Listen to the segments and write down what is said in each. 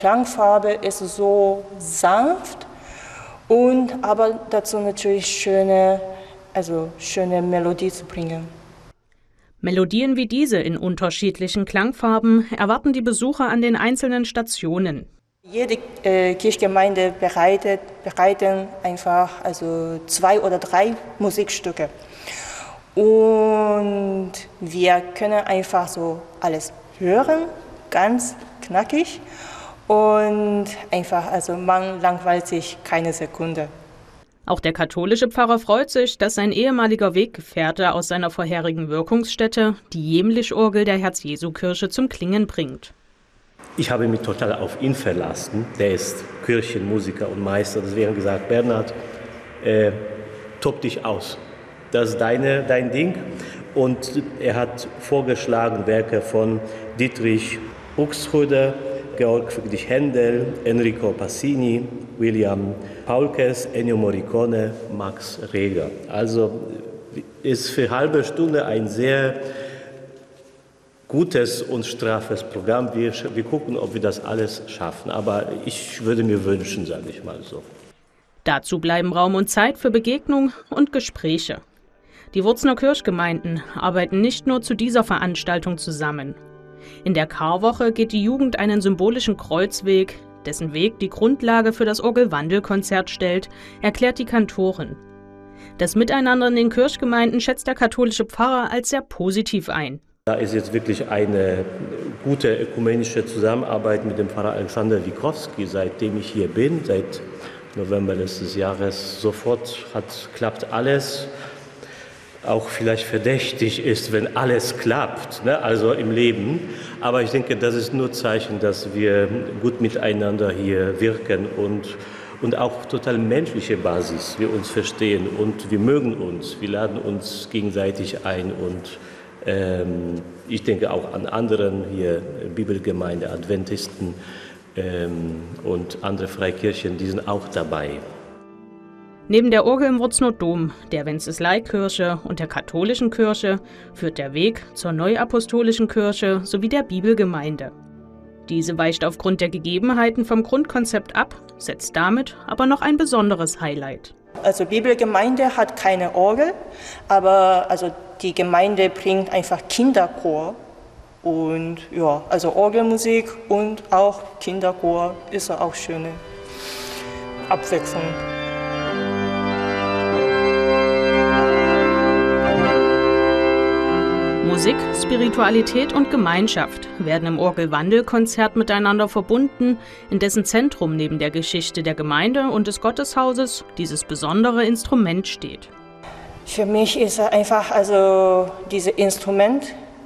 Klangfarbe ist so sanft und aber dazu natürlich schöne Melodie zu bringen. Melodien wie diese in unterschiedlichen Klangfarben erwarten die Besucher an den einzelnen Stationen. Jede Kirchgemeinde bereiten einfach 2 oder 3 Musikstücke. Und wir können einfach so alles hören, ganz knackig. Und einfach, man langweilt sich keine Sekunde. Auch der katholische Pfarrer freut sich, dass sein ehemaliger Weggefährte aus seiner vorherigen Wirkungsstätte die Jämlich-Orgel der Herz-Jesu-Kirche zum Klingen bringt. Ich habe mich total auf ihn verlassen. Der ist Kirchenmusiker und Meister. Deswegen gesagt, Bernhard, tob dich aus. Das ist dein Ding. Und er hat vorgeschlagen Werke von Dietrich Buxtehude, Georg Friedrich Händel, Enrico Pacini, William Paulkes, Ennio Morricone, Max Reger. Also ist für eine halbe Stunde ein sehr gutes und straffes Programm. Wir gucken, ob wir das alles schaffen. Aber ich würde mir wünschen, sage ich mal so. Dazu bleiben Raum und Zeit für Begegnung und Gespräche. Die Wurzner Kirchgemeinden arbeiten nicht nur zu dieser Veranstaltung zusammen. In der Karwoche geht die Jugend einen symbolischen Kreuzweg, dessen Weg die Grundlage für das Orgelwandelkonzert stellt, erklärt die Kantorin. Das Miteinander in den Kirchgemeinden schätzt der katholische Pfarrer als sehr positiv ein. Da ist jetzt wirklich eine gute ökumenische Zusammenarbeit mit dem Pfarrer Alexander Wikowski, seitdem ich hier bin, seit November letztes Jahres. Sofort klappt alles. Auch vielleicht verdächtig ist, wenn alles klappt, ne? Also im Leben. Aber ich denke, das ist nur Zeichen, dass wir gut miteinander hier wirken und auch total menschliche Basis, wir uns verstehen und wir mögen uns, wir laden uns gegenseitig ein und ich denke auch an anderen hier, Bibelgemeinde, Adventisten und andere Freikirchen, die sind auch dabei. Neben der Orgel im Wurzner Dom, der Wenceslaikirche und der katholischen Kirche führt der Weg zur Neuapostolischen Kirche sowie der Bibelgemeinde. Diese weicht aufgrund der Gegebenheiten vom Grundkonzept ab, setzt damit aber noch ein besonderes Highlight. Also Bibelgemeinde hat keine Orgel, aber die Gemeinde bringt einfach Kinderchor. Und ja, Orgelmusik und auch Kinderchor ist auch schöne Abwechslung. Musik, Spiritualität und Gemeinschaft werden im Orgelwandelkonzert miteinander verbunden, in dessen Zentrum neben der Geschichte der Gemeinde und des Gotteshauses dieses besondere Instrument steht. Für mich ist einfach, dieses Instrument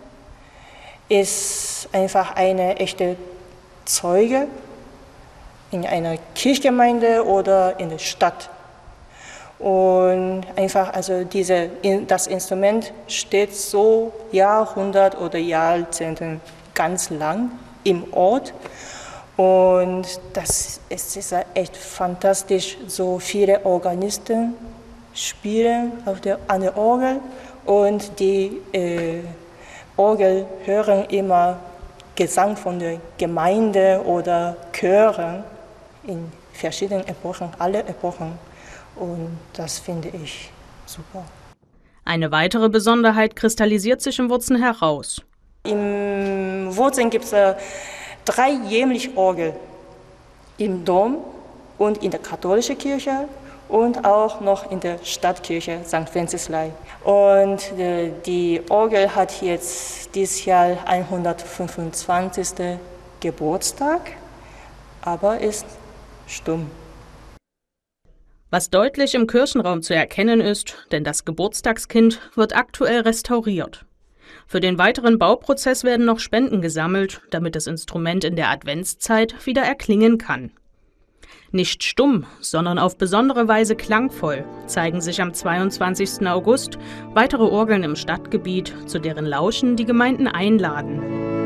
ist einfach eine echte Zeuge in einer Kirchgemeinde oder in der Stadt. Und einfach, das Instrument steht so Jahrhundert oder Jahrzehnten ganz lang im Ort. Und es ist echt fantastisch, so viele Organisten spielen an der Orgel und die Orgel hören immer Gesang von der Gemeinde oder Chören in verschiedenen Epochen, alle Epochen. Und das finde ich super. Eine weitere Besonderheit kristallisiert sich im Wurzen heraus. Im Wurzen gibt es 3 Jämlich-Orgel im Dom und in der katholischen Kirche und auch noch in der Stadtkirche St. Wenceslai. Und die Orgel hat jetzt dieses Jahr 125. Geburtstag, aber ist stumm. Was deutlich im Kirchenraum zu erkennen ist, denn das Geburtstagskind wird aktuell restauriert. Für den weiteren Bauprozess werden noch Spenden gesammelt, damit das Instrument in der Adventszeit wieder erklingen kann. Nicht stumm, sondern auf besondere Weise klangvoll zeigen sich am 22. August weitere Orgeln im Stadtgebiet, zu deren Lauschen die Gemeinden einladen.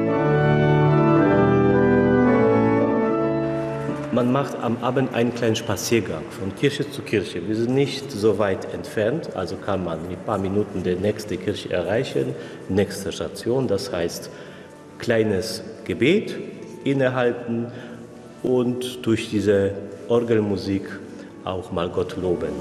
Man macht am Abend einen kleinen Spaziergang von Kirche zu Kirche. Wir sind nicht so weit entfernt, also kann man in ein paar Minuten die nächste Kirche erreichen, nächste Station. Das heißt, kleines Gebet, innehalten und durch diese Orgelmusik auch mal Gott loben.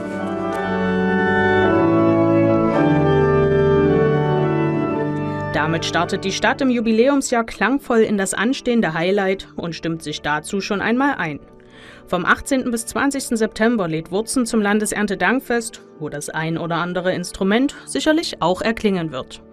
Damit startet die Stadt im Jubiläumsjahr klangvoll in das anstehende Highlight und stimmt sich dazu schon einmal ein. Vom 18. bis 20. September lädt Wurzen zum Landeserntedankfest, wo das ein oder andere Instrument sicherlich auch erklingen wird.